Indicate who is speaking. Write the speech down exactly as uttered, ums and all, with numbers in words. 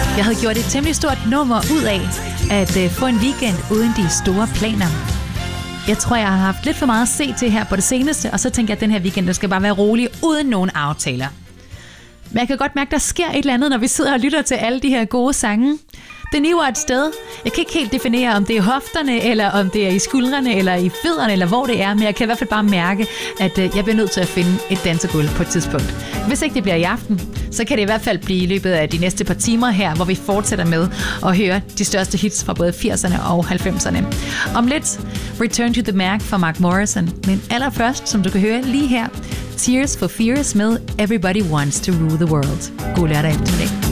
Speaker 1: Jeg havde gjort et temmelig stort nummer ud af at øh, få en weekend uden de store planer. Jeg tror, jeg har haft lidt for meget at se til her på det seneste, og så tænker jeg, at den her weekend den skal bare være rolig, uden nogen aftaler. Men jeg kan godt mærke, at der sker et eller andet, når vi sidder og lytter til alle de her gode sange. Det niver et sted. Jeg kan ikke helt definere, om det er hofterne, eller om det er i skuldrene, eller i fødderne, eller hvor det er, men jeg kan i hvert fald bare mærke, at øh, jeg bliver nødt til at finde et dansegulv på et tidspunkt. Hvis ikke det bliver i aften, så kan det i hvert fald blive i løbet af de næste par timer her, hvor vi fortsætter med at høre de største hits fra både firserne og halvfemserne. Om lidt, Return to the Mac fra Mark Morrison, men allerførst, som du kan høre lige her, Tears for Fears med Everybody Wants to Rule the World. God lørdag eftermiddag.